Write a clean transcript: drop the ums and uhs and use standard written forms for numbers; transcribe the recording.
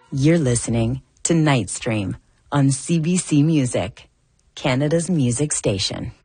You're listening to Nightstream on CBC Music, Canada's music station.